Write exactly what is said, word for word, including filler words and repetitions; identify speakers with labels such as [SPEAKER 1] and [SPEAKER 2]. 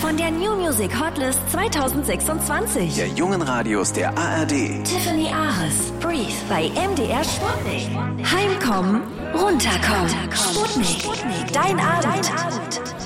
[SPEAKER 1] von der New Music Hotlist zwanzig sechsundzwanzig.
[SPEAKER 2] Der jungen Radios der A R D.
[SPEAKER 1] Tiffany Ares, Breathe bei M D R Sputnik. Heimkommen, runterkommen. Sputnik, dein Abend.